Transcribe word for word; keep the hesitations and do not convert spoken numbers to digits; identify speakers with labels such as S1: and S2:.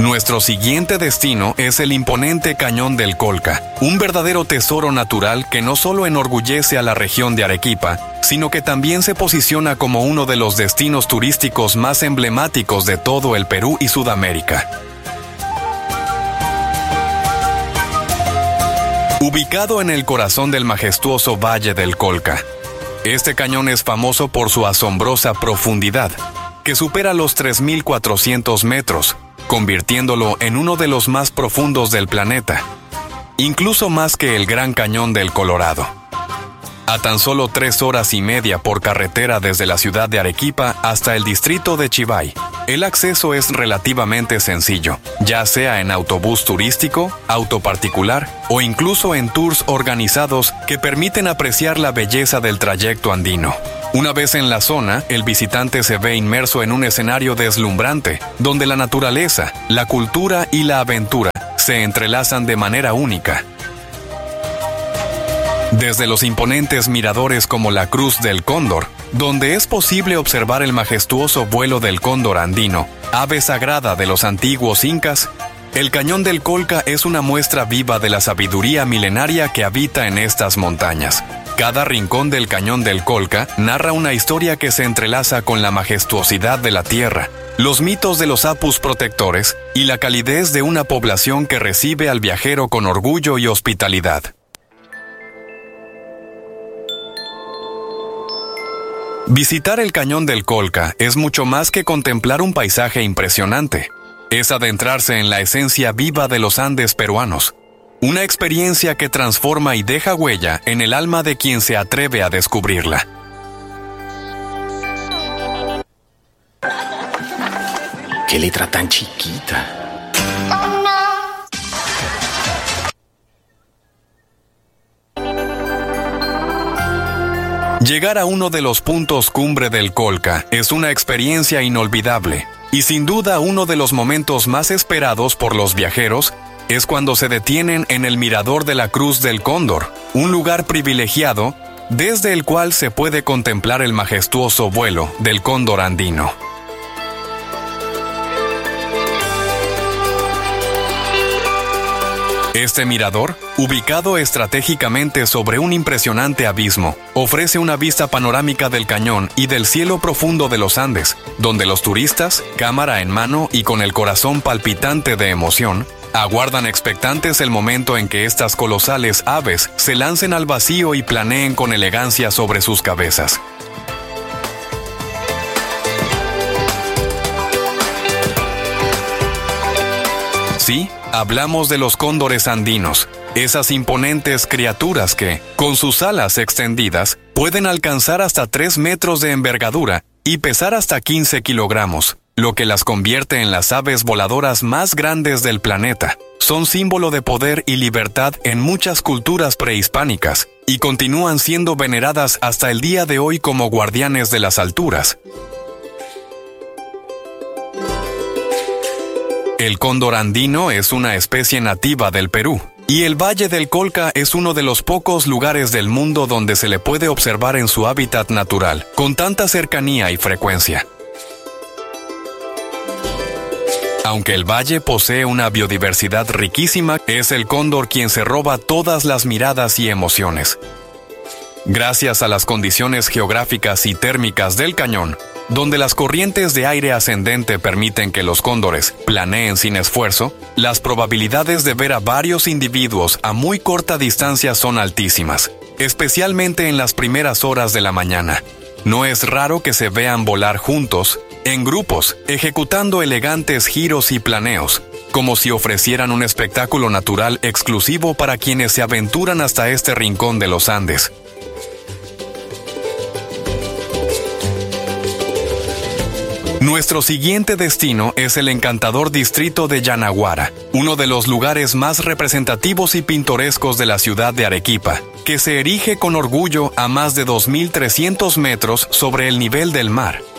S1: Nuestro siguiente destino es el imponente Cañón del Colca, un verdadero tesoro natural que no solo enorgullece a la región de Arequipa, sino que también se posiciona como uno de los destinos turísticos más emblemáticos de todo el Perú y Sudamérica. Ubicado en el corazón del majestuoso Valle del Colca, este cañón es famoso por su asombrosa profundidad, que supera los tres mil cuatrocientos metros, convirtiéndolo en uno de los más profundos del planeta, incluso más que el Gran Cañón del Colorado. A tan solo tres horas y media por carretera desde la ciudad de Arequipa hasta el distrito de Chivay, el acceso es relativamente sencillo, ya sea en autobús turístico, auto particular o incluso en tours organizados que permiten apreciar la belleza del trayecto andino. Una vez en la zona, el visitante se ve inmerso en un escenario deslumbrante, donde la naturaleza, la cultura y la aventura se entrelazan de manera única. Desde los imponentes miradores como la Cruz del Cóndor, donde es posible observar el majestuoso vuelo del cóndor andino, ave sagrada de los antiguos incas, el Cañón del Colca es una muestra viva de la sabiduría milenaria que habita en estas montañas. Cada rincón del Cañón del Colca narra una historia que se entrelaza con la majestuosidad de la tierra, los mitos de los apus protectores y la calidez de una población que recibe al viajero con orgullo y hospitalidad. Visitar el Cañón del Colca es mucho más que contemplar un paisaje impresionante. Es adentrarse en la esencia viva de los Andes peruanos. Una experiencia que transforma y deja huella en el alma de quien se atreve a descubrirla.
S2: ¡Qué letra tan chiquita!
S1: Llegar a uno de los puntos cumbre del Colca es una experiencia inolvidable y sin duda uno de los momentos más esperados por los viajeros es cuando se detienen en el mirador de la Cruz del Cóndor, un lugar privilegiado desde el cual se puede contemplar el majestuoso vuelo del cóndor andino. Este mirador, ubicado estratégicamente sobre un impresionante abismo, ofrece una vista panorámica del cañón y del cielo profundo de los Andes, donde los turistas, cámara en mano y con el corazón palpitante de emoción, aguardan expectantes el momento en que estas colosales aves se lancen al vacío y planeen con elegancia sobre sus cabezas. Sí, hablamos de los cóndores andinos, esas imponentes criaturas que, con sus alas extendidas, pueden alcanzar hasta tres metros de envergadura y pesar hasta quince kilogramos, lo que las convierte en las aves voladoras más grandes del planeta. Son símbolo de poder y libertad en muchas culturas prehispánicas y continúan siendo veneradas hasta el día de hoy como guardianes de las alturas. El cóndor andino es una especie nativa del Perú, y el Valle del Colca es uno de los pocos lugares del mundo donde se le puede observar en su hábitat natural, con tanta cercanía y frecuencia. Aunque el valle posee una biodiversidad riquísima, es el cóndor quien se roba todas las miradas y emociones. Gracias a las condiciones geográficas y térmicas del cañón, donde las corrientes de aire ascendente permiten que los cóndores planeen sin esfuerzo, las probabilidades de ver a varios individuos a muy corta distancia son altísimas, especialmente en las primeras horas de la mañana. No es raro que se vean volar juntos, en grupos, ejecutando elegantes giros y planeos, como si ofrecieran un espectáculo natural exclusivo para quienes se aventuran hasta este rincón de los Andes. Nuestro siguiente destino es el encantador distrito de Yanaguara, uno de los lugares más representativos y pintorescos de la ciudad de Arequipa, que se erige con orgullo a más de dos mil trescientos metros sobre el nivel del mar.